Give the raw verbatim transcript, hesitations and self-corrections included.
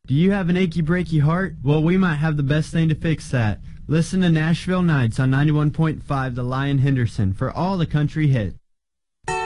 Do you have an achy breaky heart? Well, we might have the best thing to fix that. Listen to Nashville Nights on ninety-one point five The Lion Henderson for all the country hits.